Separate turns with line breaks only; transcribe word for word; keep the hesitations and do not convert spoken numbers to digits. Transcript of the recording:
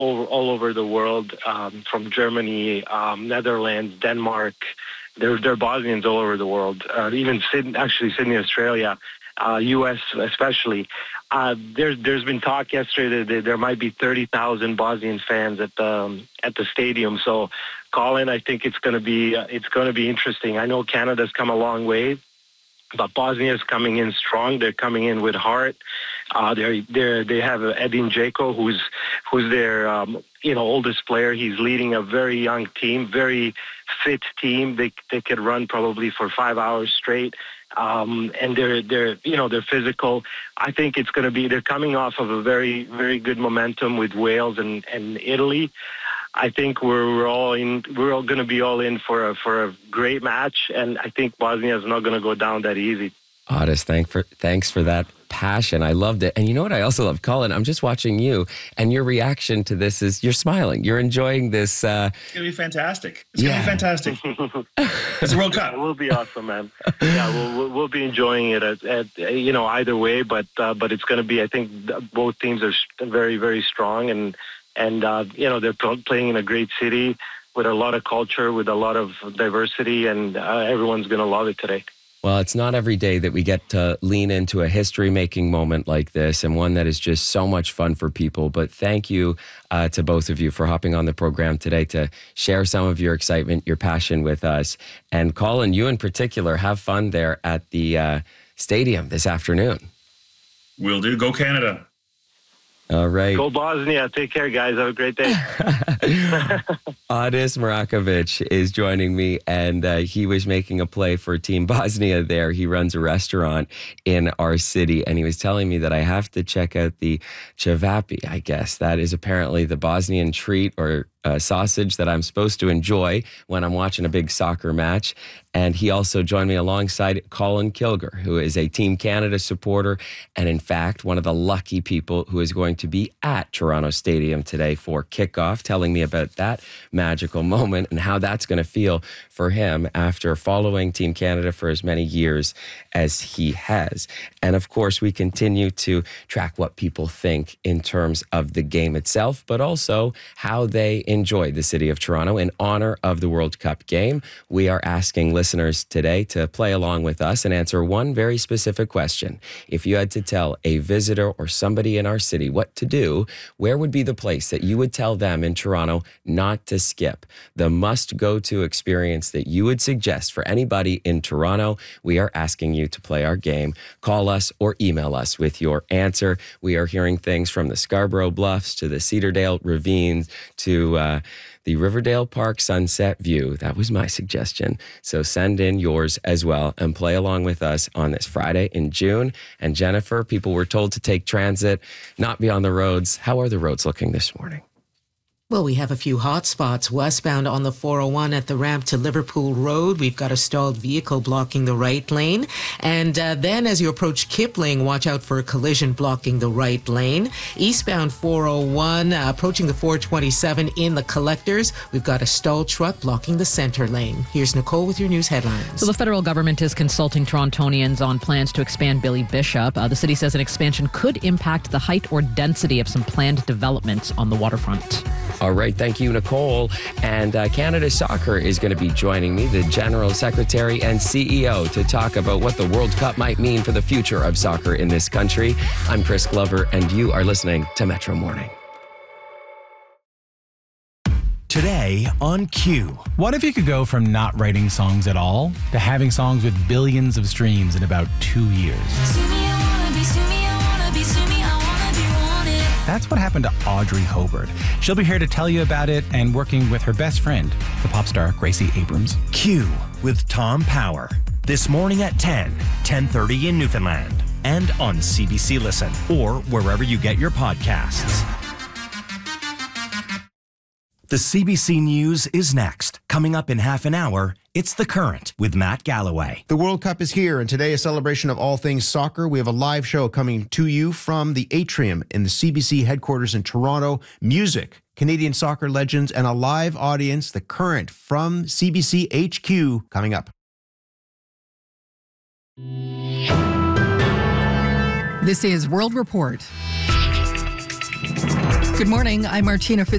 all, all over the world, um, from Germany, um, Netherlands, Denmark. There, there are Bosnians all over the world, uh, even Sydney, actually Sydney, Australia, uh, U S especially. Uh, there, there's been talk yesterday that there might be thirty thousand Bosnian fans at the um, at the stadium. So, Colin, I think it's going to be uh, it's going to be interesting. I know Canada's come a long way, but Bosnia's coming in strong. They're coming in with heart. Uh, they're they they have Edin Dzeko, who's who's their um, you know oldest player. He's leading a very young team, very fit team. They they could run probably for five hours straight. Um, and they're they're you know they're physical. I think it's going to be. They're coming off of a very very good momentum with Wales and, and Italy. I think we're, we're all in. We're all going to be all in for a for a great match, and I think Bosnia is not going to go down that easy.
Otis, thank for thanks for that passion. I loved it. And you know what I also love, Colin? I'm just watching you, and your reaction to this is you're smiling. You're enjoying this. Uh,
it's going to be fantastic. It's
yeah.
going to be fantastic. It's the World Cup.
It will be awesome, man. Yeah, we'll, we'll, we'll be enjoying it at, at you know, either way, but uh, but it's going to be, I think both teams are very, very strong, and, and uh, you know, they're playing in a great city with a lot of culture, with a lot of diversity, and uh, everyone's going to love it today.
Well, it's not every day that we get to lean into a history-making moment like this, and one that is just so much fun for people. But thank you uh, to both of you for hopping on the program today to share some of your excitement, your passion with us. And Colin, you in particular, have fun there at the uh, stadium this afternoon.
Will do. Go Canada.
All right.
Go Bosnia. Take care, guys. Have a great day.
Otis Marakovic is joining me, and uh, he was making a play for Team Bosnia there. He runs a restaurant in our city, and he was telling me that I have to check out the cevapi, I guess. That is apparently the Bosnian treat or uh, sausage that I'm supposed to enjoy when I'm watching a big soccer match. And he also joined me alongside Colin Kilger, who is a Team Canada supporter, and in fact, one of the lucky people who is going to be at Toronto Stadium today for kickoff, telling me about that magical moment and how that's going to feel for him after following Team Canada for as many years as he has. And of course, we continue to track what people think in terms of the game itself, but also how they enjoy the city of Toronto in honor of the World Cup game. We are asking listeners today to play along with us and answer one very specific question. If you had to tell a visitor or somebody in our city what to do, where would be the place that you would tell them in Toronto not to skip? The must-go-to experience that you would suggest for anybody in Toronto. We are asking you to play our game. Call us or email us with your answer. We are hearing things from the Scarborough Bluffs to the Cedardale Ravines to uh, the Riverdale Park Sunset View. That was my suggestion. So send in yours as well and play along with us on this Friday in June. And Jennifer, people were told to take transit, not be on the roads. How are the roads looking this morning?
Well, we have a few hot spots westbound on the four oh one at the ramp to Liverpool Road. We've got a stalled vehicle blocking the right lane. And uh, then as you approach Kipling, watch out for a collision blocking the right lane. Eastbound four oh one, uh, approaching the four twenty-seven in the collectors. We've got a stalled truck blocking the center lane. Here's Nicole with your news headlines.
So the federal government is consulting Torontonians on plans to expand Billy Bishop. Uh, the city says an expansion could impact the height or density of some planned developments on the waterfront.
All right, thank you, Nicole. And uh, Canada Soccer is going to be joining me, the General Secretary and C E O, to talk about what the World Cup might mean for the future of soccer in this country. I'm Chris Glover, and you are listening to Metro Morning.
Today on Q.
What if you could go from not writing songs at all to having songs with billions of streams in about two years?
Sue me, I wanna be, sue me, I wanna be, sue me, I wanna be wanted.
That's what happened to Audrey Hobart. She'll be here to tell you about it and working with her best friend, the pop star Gracie Abrams.
Q with Tom Power. This morning at ten, ten thirty in Newfoundland. And on C B C Listen or wherever you get your podcasts. The C B C News is next. Coming up in half an hour, it's The Current with Matt Galloway.
The World Cup is here, and today a celebration of all things soccer. We have a live show coming to you from the Atrium in the C B C headquarters in Toronto. Music, Canadian soccer legends, and a live audience. The Current from C B C H Q coming up.
This is World Report. Good morning. I'm Martina Fitz.